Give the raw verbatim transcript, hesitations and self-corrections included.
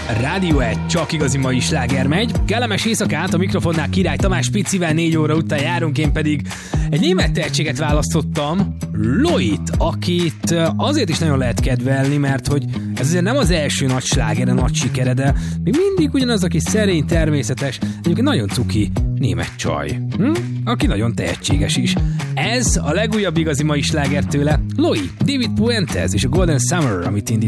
Rádió egy, csak igazi mai sláger megy. Kellemes éjszakát, a mikrofonnál Király Tamás Picivel négy óra után járunk, én pedig egy német tehetséget választottam, Loit, akit azért is nagyon lehet kedvelni, mert hogy ez azért nem az első nagy slágere, nagy sikere, de még mindig ugyanaz, aki szerény, természetes, egyébként nagyon cuki német csaj, hm? Aki nagyon tehetséges is. Ez a legújabb igazi mai sláger tőle, Loi, David Puentes és a Golden Summer, amit indít